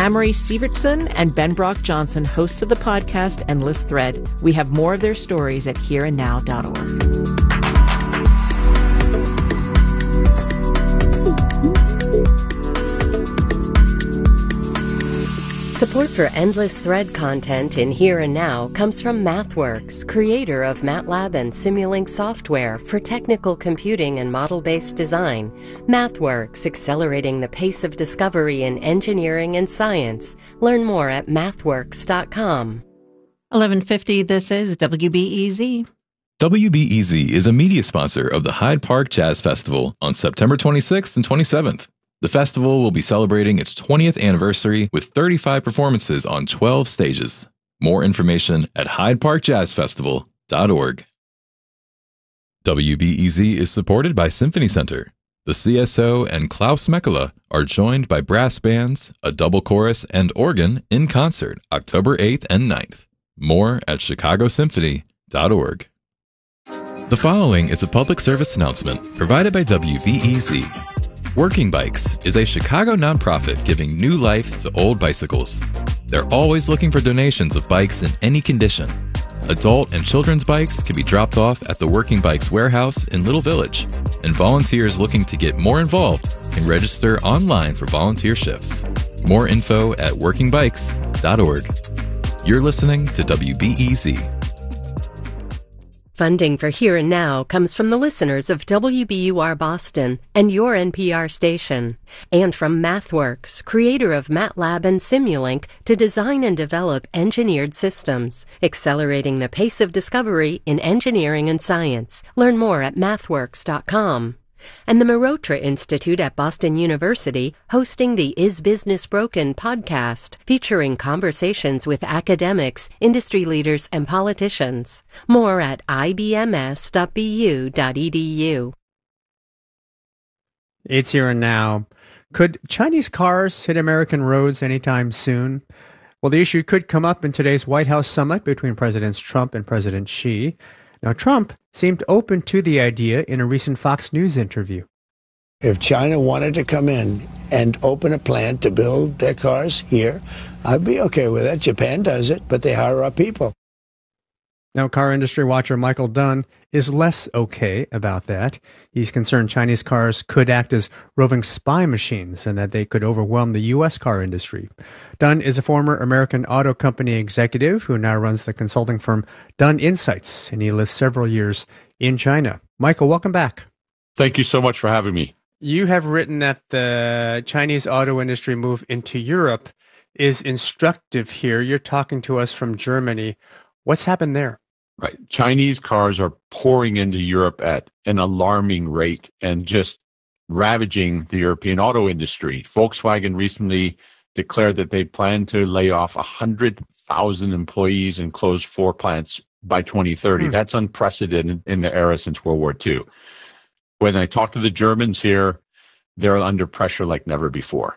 Amory Sievertson and Ben Brock Johnson, hosts of the podcast Endless Thread. We have more of their stories at hereandnow.org. Support for Endless Thread content in Here and Now comes from MathWorks, creator of MATLAB and Simulink software for technical computing and model-based design. MathWorks, accelerating the pace of discovery in engineering and science. Learn more at mathworks.com. 11:50, this is WBEZ. WBEZ is a media sponsor of the Hyde Park Jazz Festival on September 26th and 27th. The festival will be celebrating its 20th anniversary with 35 performances on 12 stages. More information at hydeparkjazzfestival.org. WBEZ is supported by Symphony Center. The CSO and Klaus Mekala are joined by brass bands, a double chorus, and organ in concert October 8th and 9th. More at chicagosymphony.org. The following is a public service announcement provided by WBEZ. Working Bikes is a Chicago nonprofit giving new life to old bicycles. They're always looking for donations of bikes in any condition. Adult and children's bikes can be dropped off at the Working Bikes warehouse in Little Village, and volunteers looking to get more involved can register online for volunteer shifts. More info at workingbikes.org. You're listening to WBEZ. Funding for Here and Now comes from the listeners of WBUR Boston and your NPR station, and from MathWorks, creator of MATLAB and Simulink to design and develop engineered systems, accelerating the pace of discovery in engineering and science. Learn more at mathworks.com. And the Marotra Institute at Boston University, hosting the Is Business Broken podcast, featuring conversations with academics, industry leaders, and politicians. More at ibms.bu.edu. It's Here and Now. Could Chinese cars hit American roads anytime soon? Well, the issue could come up in today's White House summit between Presidents Trump and President Xi. Now, Trump seemed open to the idea in a recent Fox News interview. If China wanted to come in and open a plant to build their cars here, I'd be okay with that. Japan does it, but they hire our people. Now, car industry watcher Michael Dunn is less okay about that. He's concerned Chinese cars could act as roving spy machines and that they could overwhelm the U.S. car industry. Dunn is a former American auto company executive who now runs the consulting firm Dunn Insights, and he lives several years in China. Michael, welcome back. Thank you so much for having me. You have written that the Chinese auto industry move into Europe is instructive here. You're talking to us from Germany. What's happened there? Right. Chinese cars are pouring into Europe at an alarming rate and just ravaging the European auto industry. Volkswagen recently declared that they plan to lay off 100,000 employees and close 4 plants by 2030. That's unprecedented in the era since World War II. When I talk to the Germans here, they're under pressure like never before.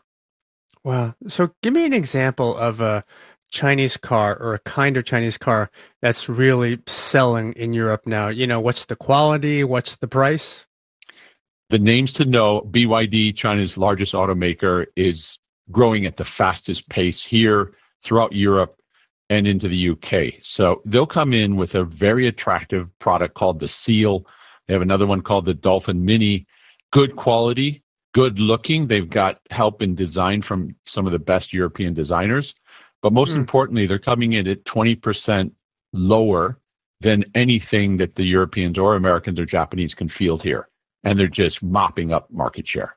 Wow. So give me an example of a Chinese car or a kind of Chinese car that's really selling in Europe now. You know, what's the quality? What's the price? The names to know: BYD, China's largest automaker, is growing at the fastest pace here, throughout Europe, and into the UK. So they'll come in with a very attractive product called the Seal. They have another one called the Dolphin Mini. Good quality, good looking. They've got help in design from some of the best European designers. But most importantly, they're coming in at 20% lower than anything that the Europeans or Americans or Japanese can field here. And they're just mopping up market share.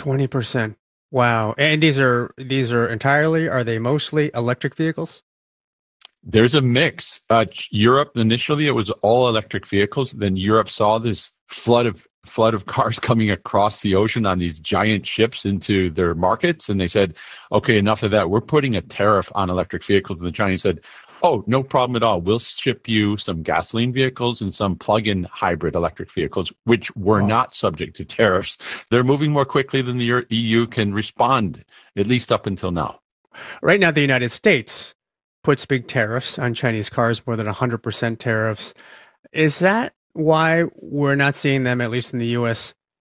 20%. Wow. And these are entirely, are they mostly electric vehicles? There's a mix. Europe, initially, it was all electric vehicles. Then Europe saw this flood of cars coming across the ocean on these giant ships into their markets. And they said, okay, enough of that. We're putting a tariff on electric vehicles. And the Chinese said, oh, no problem at all. We'll ship you some gasoline vehicles and some plug-in hybrid electric vehicles, which were not subject to tariffs. They're moving more quickly than the EU can respond, at least up until now. Right now, the United States puts big tariffs on Chinese cars, more than 100% tariffs. Is that why we're not seeing them, at least in the U.S.,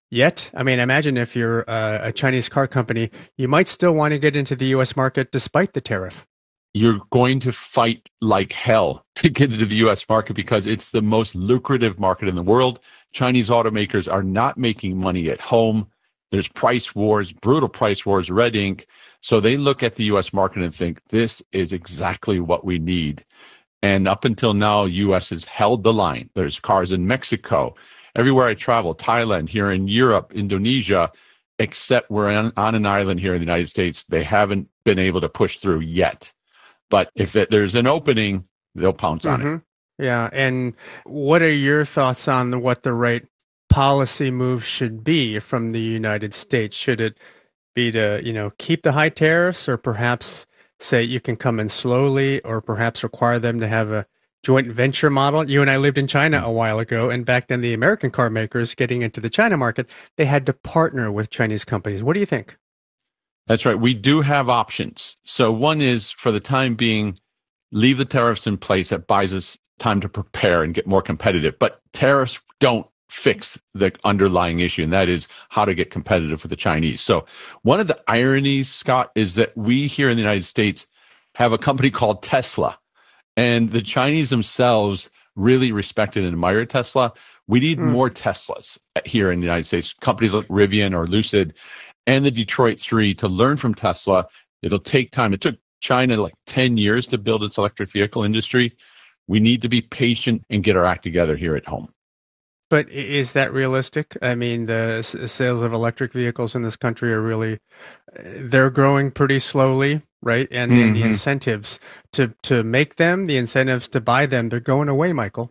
yet. I mean, imagine if you're a Chinese car company, you might still want to get into the U.S. market despite the tariff. You're going to fight like hell to get into the U.S. market because it's the most lucrative market in the world. Chinese automakers are not making money at home. There's price wars, brutal price wars, red ink. So they look at the U.S. market and think, this is exactly what we need. And up until now, U.S. has held the line. There's cars in Mexico, everywhere I travel, Thailand, here in Europe, Indonesia, except we're on an island here in the United States. They haven't been able to push through yet. But if there's an opening, they'll pounce on it. Yeah. And what are your thoughts on what the right policy move should be from the United States? Should it be to, keep the high tariffs, or perhaps say you can come in slowly, or perhaps require them to have a joint venture model? You and I lived in China a while ago, and back then the American car makers getting into the China market, they had to partner with Chinese companies. What do you think? That's right. We do have options. So one is, for the time being, leave the tariffs in place. That buys us time to prepare and get more competitive. But tariffs don't fix the underlying issue, and that is how to get competitive with the Chinese. So one of the ironies, Scott, is that we here in the United States have a company called Tesla, and the Chinese themselves really respected and admired Tesla. We need more Teslas here in the United States. Companies like Rivian or Lucid and the Detroit 3 to learn from Tesla. It'll take time. It took China like 10 years to build its electric vehicle industry. We need to be patient and get our act together here at home. But is that realistic? I mean, the sales of electric vehicles in this country are really, they're growing pretty slowly, right? And the incentives to make them, the incentives to buy them, they're going away, Michael.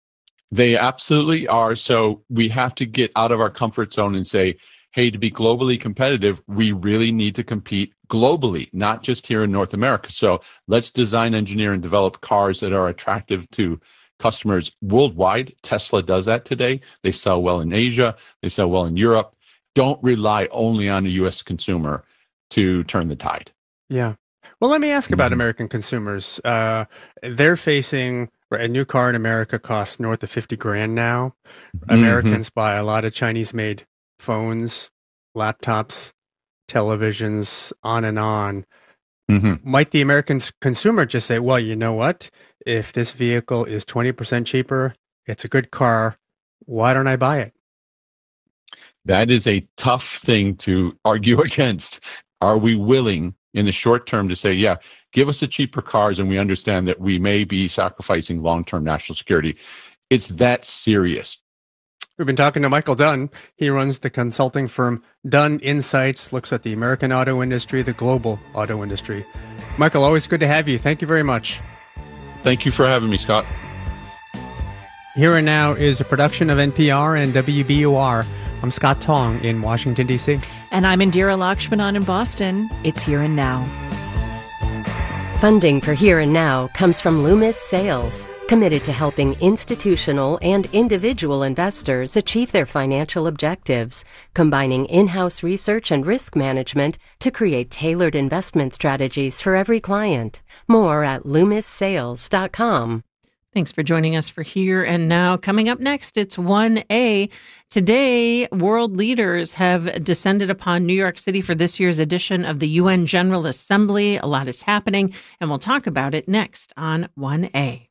They absolutely are. So we have to get out of our comfort zone and say, hey, to be globally competitive, we really need to compete globally, not just here in North America. So let's design, engineer, and develop cars that are attractive to customers worldwide. Tesla does that today. They sell well in Asia. They sell well in Europe. Don't rely only on the U.S. consumer to turn the tide. Yeah. Well, let me ask about American consumers. They're facing a new car in America costs north of $50,000 now. Americans buy a lot of Chinese-made phones, laptops, televisions, on and on. Might the American consumer just say, well, you know what? If this vehicle is 20% cheaper, it's a good car, why don't I buy it? That is a tough thing to argue against. Are we willing in the short term to say, yeah, give us the cheaper cars, and we understand that we may be sacrificing long-term national security? It's that serious. We've been talking to Michael Dunn. He runs the consulting firm Dunn Insights, looks at the American auto industry, the global auto industry. Michael, always good to have you. Thank you very much. Thank you for having me, Scott. Here and Now is a production of NPR and WBUR. I'm Scott Tong in Washington, D.C. And I'm Indira Lakshmanan in Boston. It's Here and Now. Funding for Here and Now comes from Loomis Sales, committed to helping institutional and individual investors achieve their financial objectives, combining in-house research and risk management to create tailored investment strategies for every client. More at LoomisSales.com. Thanks for joining us for Here and Now. Coming up next, it's 1A. Today, world leaders have descended upon New York City for this year's edition of the UN General Assembly. A lot is happening, and we'll talk about it next on 1A.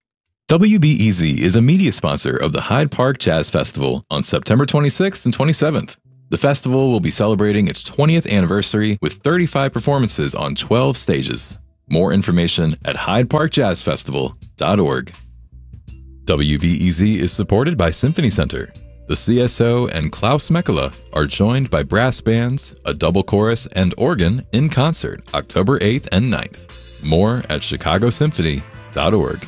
WBEZ is a media sponsor of the Hyde Park Jazz Festival on September 26th and 27th. The festival will be celebrating its 20th anniversary with 35 performances on 12 stages. More information at hydeparkjazzfestival.org. WBEZ is supported by Symphony Center. The CSO and Klaus Mekela are joined by brass bands, a double chorus, and organ in concert October 8th and 9th. More at chicagosymphony.org.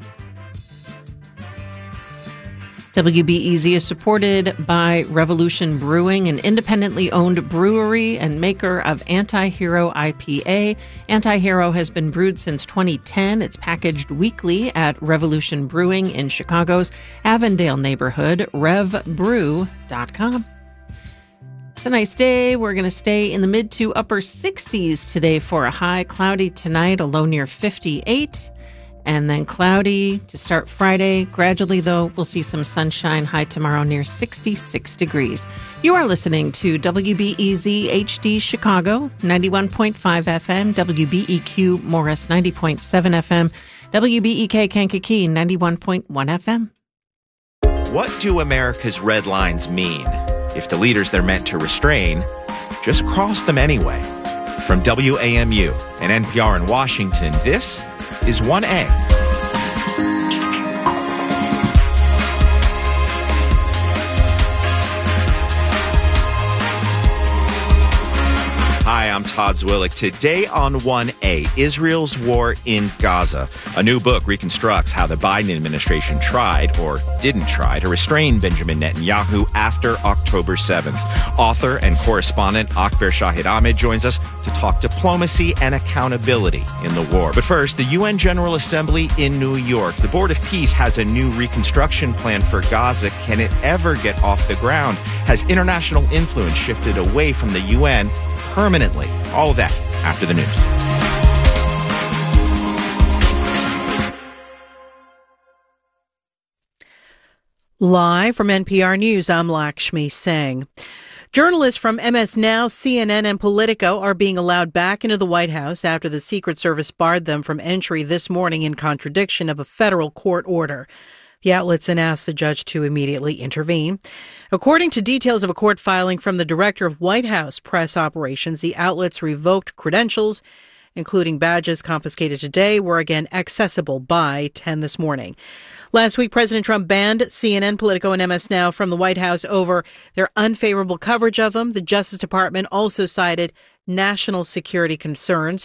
WBEZ is supported by Revolution Brewing, an independently owned brewery and maker of Anti-Hero IPA. Anti-Hero has been brewed since 2010. It's packaged weekly at Revolution Brewing in Chicago's Avondale neighborhood, revbrew.com. It's a nice day. We're going to stay in the mid to upper 60s today for a high. Cloudy tonight, a low near 58. and then cloudy to start Friday. Gradually, though, we'll see some sunshine, high tomorrow near 66 degrees. You are listening to WBEZ HD Chicago, 91.5 FM, WBEQ Morris, 90.7 FM, WBEK Kankakee, 91.1 FM. What do America's red lines mean? If the leaders they're meant to restrain just cross them anyway. From WAMU and NPR in Washington, this is 1A. Hi, I'm Todd Zwillich. Today on 1A, Israel's war in Gaza. A new book reconstructs how the Biden administration tried, or didn't try, to restrain Benjamin Netanyahu after October 7th. Author and correspondent Akber Shahid Ahmed joins us to talk diplomacy and accountability in the war. But first, the UN General Assembly in New York. The Board of Peace has a new reconstruction plan for Gaza. Can it ever get off the ground? Has international influence shifted away from the UN permanently? All of that after the news. Live from NPR News, I'm Lakshmi Singh. Journalists from MS Now, CNN, and Politico are being allowed back into the White House after the Secret Service barred them from entry this morning in contradiction of a federal court order. The outlets then asked the judge to immediately intervene. According to details of a court filing from the director of White House press operations, the outlets revoked credentials, including badges confiscated today, were again accessible by 10 this morning. Last week, President Trump banned CNN, Politico, and MS Now from the White House over their unfavorable coverage of them. The Justice Department also cited national security concerns.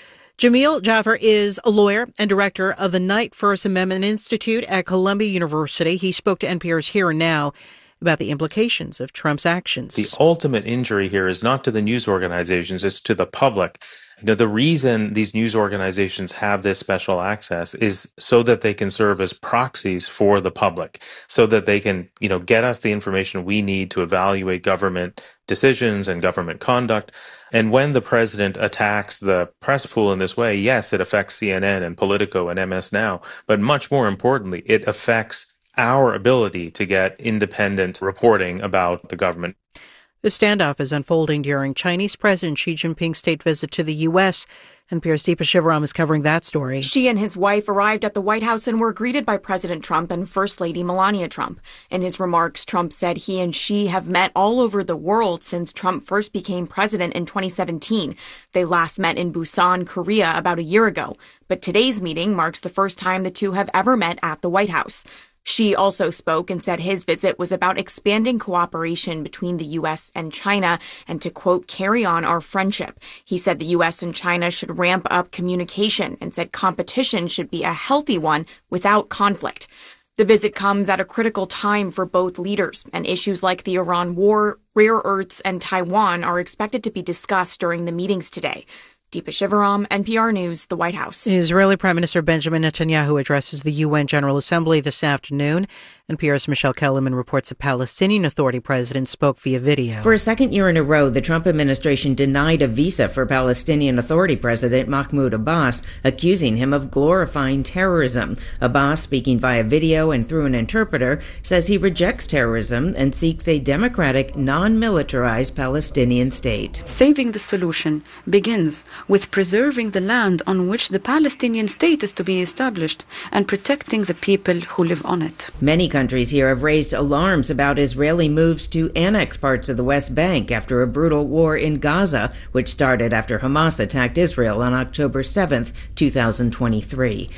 Jamil Jaffer is a lawyer and director of the Knight First Amendment Institute at Columbia University. He spoke to NPR's Here and Now about the implications of Trump's actions. The ultimate injury here is not to the news organizations, it's to the public. The reason these news organizations have this special access is so that they can serve as proxies for the public, so that they can, get us the information we need to evaluate government decisions and government conduct. And when the president attacks the press pool in this way, yes, it affects CNN and Politico and MS Now, but much more importantly, it affects our ability to get independent reporting about the government. The standoff is unfolding during Chinese President Xi Jinping's state visit to the U.S. NPR's Deepa Shivaram is covering that story. Xi and his wife arrived at the White House and were greeted by President Trump and First Lady Melania Trump. In his remarks, Trump said he and Xi have met all over the world since Trump first became president in 2017. They last met in Busan, Korea, about a year ago. But today's meeting marks the first time the two have ever met at the White House. Xi also spoke and said his visit was about expanding cooperation between the U.S. and China and to, quote, carry on our friendship. He said the U.S. and China should ramp up communication and said competition should be a healthy one without conflict. The visit comes at a critical time for both leaders, and issues like the Iran war, rare earths, and Taiwan are expected to be discussed during the meetings today. Deepa Shivaram, NPR News, the White House. Israeli Prime Minister Benjamin Netanyahu addresses the UN General Assembly this afternoon. NPR's Michelle Kellerman reports a Palestinian Authority president spoke via video. For a second year in a row, the Trump administration denied a visa for Palestinian Authority President Mahmoud Abbas, accusing him of glorifying terrorism. Abbas, speaking via video and through an interpreter, says he rejects terrorism and seeks a democratic, non-militarized Palestinian state. Saving the solution begins with preserving the land on which the Palestinian state is to be established and protecting the people who live on it. Many countries here have raised alarms about Israeli moves to annex parts of the West Bank after a brutal war in Gaza, which started after Hamas attacked Israel on October 7th, 2023.